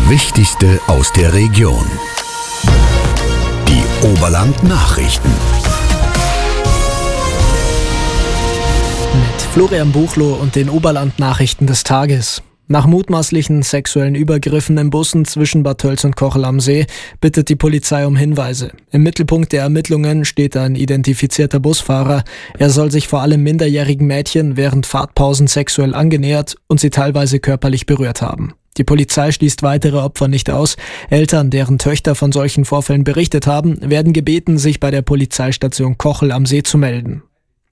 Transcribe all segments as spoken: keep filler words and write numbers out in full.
Wichtigste aus der Region. Die Oberland-Nachrichten. Mit Florian Buchloh und den Oberland-Nachrichten des Tages. Nach mutmaßlichen sexuellen Übergriffen in Bussen zwischen Bad Tölz und Kochel am See bittet die Polizei um Hinweise. Im Mittelpunkt der Ermittlungen steht ein identifizierter Busfahrer. Er soll sich vor allem minderjährigen Mädchen während Fahrtpausen sexuell angenähert und sie teilweise körperlich berührt haben. Die Polizei schließt weitere Opfer nicht aus. Eltern, deren Töchter von solchen Vorfällen berichtet haben, werden gebeten, sich bei der Polizeistation Kochel am See zu melden.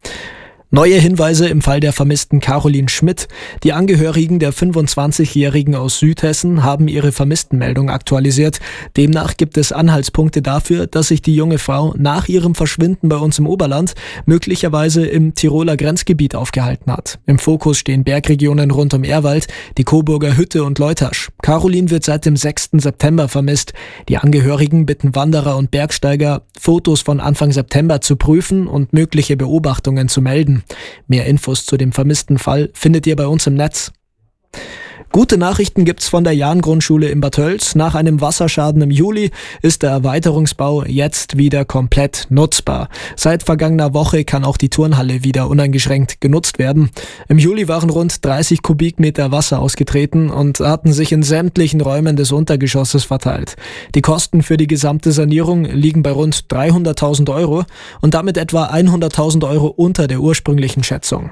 Neue Hinweise im Fall der vermissten Caroline Schmidt. Die Angehörigen der fünfundzwanzigjährigen aus Südhessen haben ihre Vermisstenmeldung aktualisiert. Demnach gibt es Anhaltspunkte dafür, dass sich die junge Frau nach ihrem Verschwinden bei uns im Oberland möglicherweise im Tiroler Grenzgebiet aufgehalten hat. Im Fokus stehen Bergregionen rund um Ehrwald, die Coburger Hütte und Leutasch. Caroline wird seit dem sechsten September vermisst. Die Angehörigen bitten Wanderer und Bergsteiger, Fotos von Anfang September zu prüfen und mögliche Beobachtungen zu melden. Mehr Infos zu dem vermissten Fall findet ihr bei uns im Netz. Gute Nachrichten gibt's von der Jahn-Grundschule in Bad Tölz. Nach einem Wasserschaden im Juli ist der Erweiterungsbau jetzt wieder komplett nutzbar. Seit vergangener Woche kann auch die Turnhalle wieder uneingeschränkt genutzt werden. Im Juli waren rund dreißig Kubikmeter Wasser ausgetreten und hatten sich in sämtlichen Räumen des Untergeschosses verteilt. Die Kosten für die gesamte Sanierung liegen bei rund dreihunderttausend Euro und damit etwa hunderttausend Euro unter der ursprünglichen Schätzung.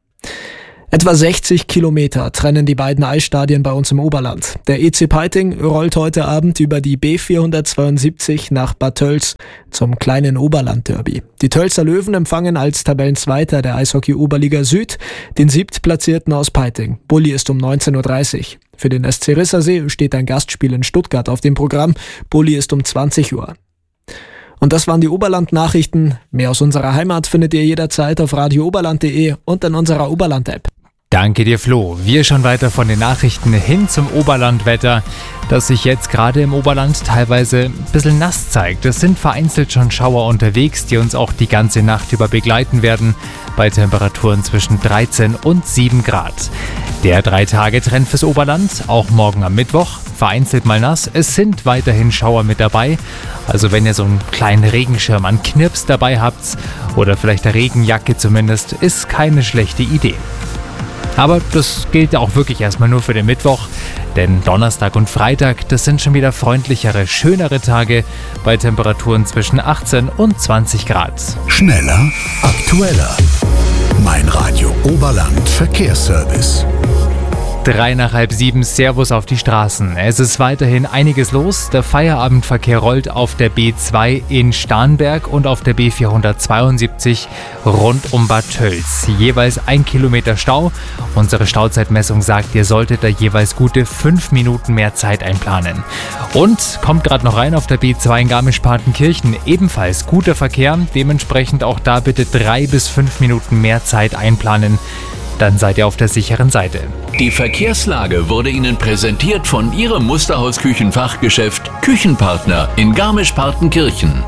Etwa sechzig Kilometer trennen die beiden Eisstadien bei uns im Oberland. Der E C Peiting rollt heute Abend über die B vierhundertzweiundsiebzig nach Bad Tölz zum kleinen Oberland-Derby. Die Tölzer Löwen empfangen als Tabellenzweiter der Eishockey-Oberliga Süd den Siebtplatzierten aus Peiting. Bulli ist um neunzehn Uhr dreißig. Für den S C Rissersee steht ein Gastspiel in Stuttgart auf dem Programm. Bulli ist um zwanzig Uhr. Und das waren die Oberland-Nachrichten. Mehr aus unserer Heimat findet ihr jederzeit auf radio oberland punkt de und in unserer Oberland-App. Danke dir, Flo. Wir schauen weiter von den Nachrichten hin zum Oberlandwetter, das sich jetzt gerade im Oberland teilweise ein bisschen nass zeigt. Es sind vereinzelt schon Schauer unterwegs, die uns auch die ganze Nacht über begleiten werden, bei Temperaturen zwischen dreizehn und sieben Grad. Der Drei-Tage-Trend fürs Oberland, auch morgen am Mittwoch, vereinzelt mal nass. Es sind weiterhin Schauer mit dabei, also wenn ihr so einen kleinen Regenschirm an Knirps dabei habt oder vielleicht eine Regenjacke zumindest, ist keine schlechte Idee. Aber das gilt auch wirklich erstmal nur für den Mittwoch, denn Donnerstag und Freitag, das sind schon wieder freundlichere, schönere Tage bei Temperaturen zwischen achtzehn und zwanzig Grad. Schneller, aktueller. Mein Radio Oberland Verkehrsservice. Drei nach halb sieben, Servus auf die Straßen. Es ist weiterhin einiges los. Der Feierabendverkehr rollt auf der B zwei in Starnberg und auf der B vierhundertzweiundsiebzig rund um Bad Tölz. Jeweils ein Kilometer Stau. Unsere Stauzeitmessung sagt, ihr solltet da jeweils gute fünf Minuten mehr Zeit einplanen. Und kommt gerade noch rein auf der B zwei in Garmisch-Partenkirchen. Ebenfalls guter Verkehr. Dementsprechend auch da bitte drei bis fünf Minuten mehr Zeit einplanen. Dann seid ihr auf der sicheren Seite. Die Verkehrslage wurde Ihnen präsentiert von Ihrem Musterhaus-Küchenfachgeschäft Küchenpartner in Garmisch-Partenkirchen.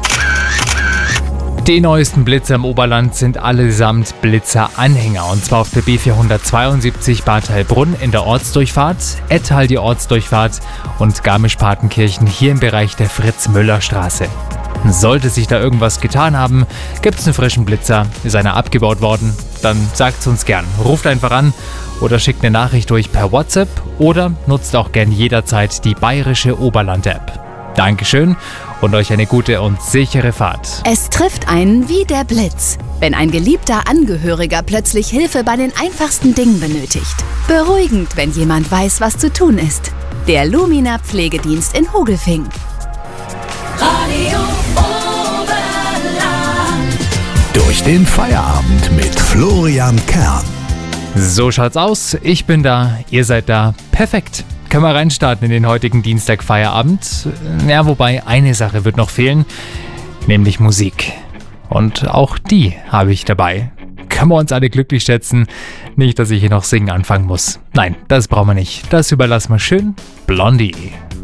Die neuesten Blitzer im Oberland sind allesamt Blitzer-Anhänger. Und zwar auf der B vierhundertzweiundsiebzig Bad Heilbrunn in der Ortsdurchfahrt, Ettal die Ortsdurchfahrt und Garmisch-Partenkirchen hier im Bereich der Fritz-Müller-Straße. Sollte sich da irgendwas getan haben, gibt es einen frischen Blitzer, ist einer abgebaut worden, dann sagt es uns gern. Ruft einfach an oder schickt eine Nachricht durch per WhatsApp oder nutzt auch gern jederzeit die bayerische Oberland-App. Dankeschön und euch eine gute und sichere Fahrt. Es trifft einen wie der Blitz, wenn ein geliebter Angehöriger plötzlich Hilfe bei den einfachsten Dingen benötigt. Beruhigend, wenn jemand weiß, was zu tun ist. Der Lumina Pflegedienst in Hogelfing. Radio Oberland. Durch den Feierabend mit Florian Kern. So schaut's aus. Ich bin da, ihr seid da. Perfekt. Können wir reinstarten in den heutigen Dienstag-Feierabend. Ja, wobei eine Sache wird noch fehlen, nämlich Musik. Und auch die habe ich dabei. Können wir uns alle glücklich schätzen. Nicht, dass ich hier noch singen anfangen muss. Nein, das brauchen wir nicht. Das überlassen wir schön Blondie.